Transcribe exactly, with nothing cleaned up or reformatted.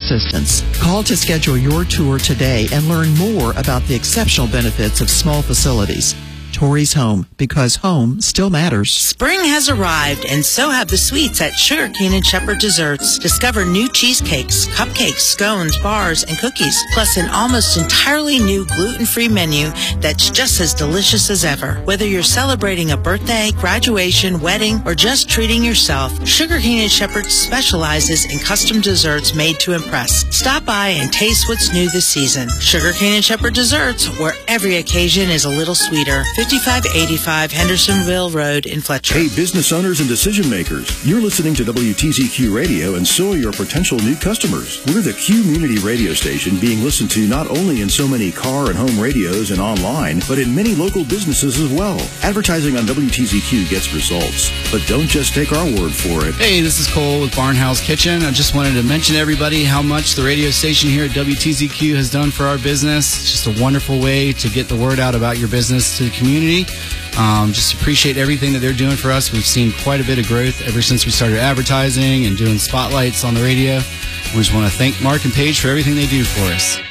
assistance. Call to schedule your tour today and learn more about the exceptional benefits of small facilities. Torrey's Home, because home still matters. Spring has arrived, and so have the sweets at Sugar Cane and Shepherd Desserts. Discover new cheesecakes, cupcakes, scones, bars, and cookies, plus an almost entirely new gluten-free menu that's just as delicious as ever. Whether you're celebrating a birthday, graduation, wedding, or just treating yourself, Sugar Cane and Shepherd specializes in custom desserts made to impress. Stop by and taste what's new this season. Sugar Cane and Shepherd Desserts, where every occasion is a little sweeter. fifty-five eighty-five Hendersonville Road in Fletcher. Hey, business owners and decision makers, you're listening to W T Z Q Radio, and so are your potential new customers. We're the community radio station being listened to not only in so many car and home radios and online, but in many local businesses as well. Advertising on W T Z Q gets results, but don't just take our word for it. Hey, this is Cole with Barnhouse Kitchen. I just wanted to mention to everybody how much the radio station here at W T Z Q has done for our business. It's just a wonderful way to get the word out about your business to the community. Um, just appreciate everything that they're doing for us. We've seen quite a bit of growth ever since we started advertising and doing spotlights on the radio. We just want to thank Mark and Paige for everything they do for us.